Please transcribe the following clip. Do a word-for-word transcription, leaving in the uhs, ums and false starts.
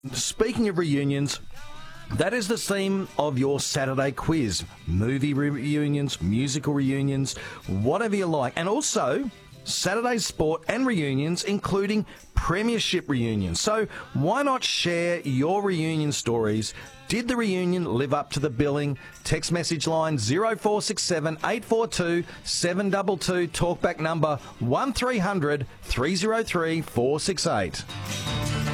Speaking of reunions, that is the theme of your Saturday quiz. Movie reunions, musical reunions, whatever you like. And also Saturday sport and reunions, including premiership reunions. So why not share your reunion stories? Did the reunion live up to the billing? Text message line zero four six seven, eight four two, seven two two. Talkback number one three hundred, three oh three, four six eight.